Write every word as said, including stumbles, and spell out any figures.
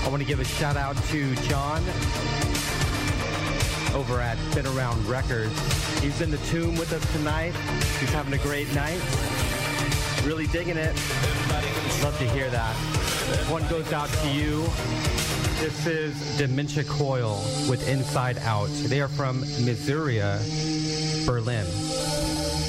want to give a shout out to John over at Been Around Records. He's in the Tomb with us tonight. He's having a great night. Really digging it. Love to hear that. One goes out to you. This is Dementia Coil with Inside Out. They are from Missouri, Berlin.